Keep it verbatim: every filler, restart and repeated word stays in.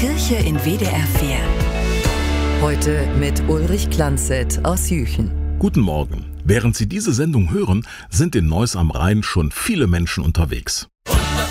Kirche in W D R vier. Heute mit Ulrich Klanzet aus Jüchen. Guten Morgen. Während Sie diese Sendung hören, sind in Neuss am Rhein schon viele Menschen unterwegs.